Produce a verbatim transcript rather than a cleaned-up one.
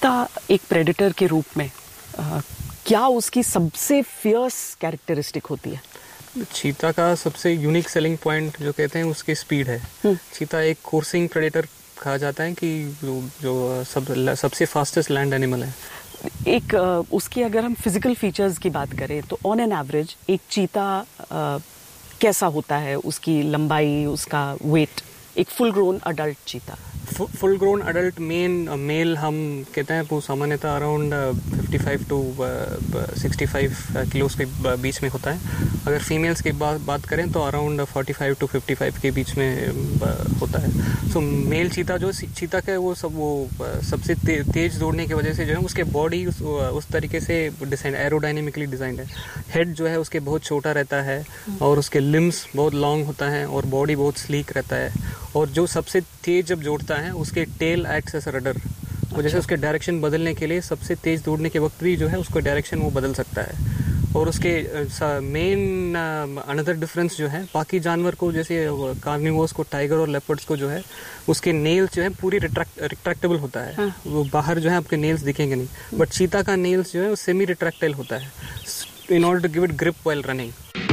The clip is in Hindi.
चीता एक प्रेडेटर के रूप में आ, क्या उसकी सबसे फियर्स कैरेक्टरिस्टिक होती है? चीता का सबसे यूनिक सेलिंग पॉइंट जो कहते हैं उसकी स्पीड है। चीता एक कोर्सिंग प्रेडेटर कहा जाता है कि जो, जो सब सबसे फास्टेस्ट लैंड एनिमल है। एक उसकी अगर हम फिजिकल फीचर्स की बात करें तो ऑन एन एवरेज एक चीता आ, कैसा होता है? उसकी लंबाई, उसका वेट, एक फुल ग्रोन अडल्ट चीता। Full grown adult main mail हम कहते हैं वो सामान्यतः around fifty five to sixty five किलोस के बीच में होता है। अगर फीमेल्स की बात बात करें तो around forty five to fifty five के बीच में होता है। सो मेल चीता जो चीता का वो सब वो सबसे ते, तेज दौड़ने की वजह से जो है उसके बॉडी उस, उस तरीके से डिजाइन एरोडायनेमिकली डिजाइंड है। हेड जो है उसके बहुत छोटा रहता है और उसके लिम्स बहुत लॉन्ग होता है और बॉडी बहुत स्लीक रहता है। और जो सबसे तेज जब जोड़ता है उसके टेल एक्ट्स एज रडर, वो जैसे उसके डायरेक्शन बदलने के लिए सबसे तेज दौड़ने के वक्त भी जो है उसको डायरेक्शन वो बदल सकता है। और उसके मेन अनदर डिफरेंस जो है बाकी जानवर को जैसे कार्निवोर्स को, टाइगर और लेपर्ड्स को जो है उसके नेल्स जो है पूरी रिट्रैक्टेबल होता है। हाँ। वो बाहर जो है आपके नेल्स दिखेंगे नहीं, बट चीता का नेल्स जो है वो सेमी रिट्रैक्टाइल होता है in order to give it grip while running.